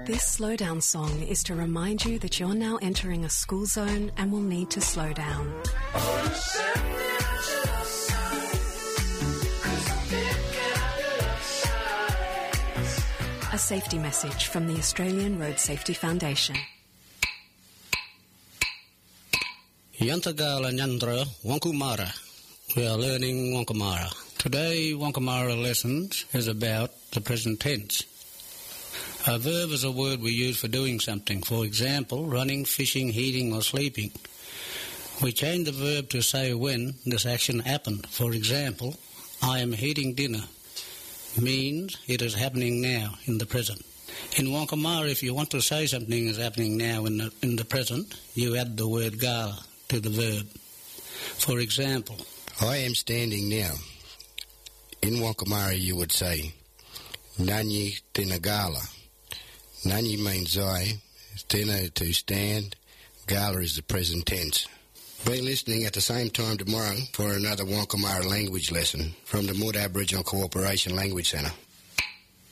This slowdown song is to remind you that you're now entering a school zone and will need to slow down. A safety message from the Australian Road Safety Foundation. Yantagala Nyandra Wankumara. We are learning Wankamara. Today, Wankamara lessons is about the present tense. A verb is a word we use for doing something. For example, running, fishing, eating or sleeping. We change the verb to say when this action happened. For example, I am eating dinner means it is happening now in the present. In Wankamara, if you want to say something is happening now in the present, you add the word gala to the verb. For example, I am standing now. In Wankamara you would say, Nanyi Tinagala. Nanyi means I, Tina to stand, Gala is the present tense. Be listening at the same time tomorrow for another Wankamara language lesson from the Mood Aboriginal Cooperation Language Centre.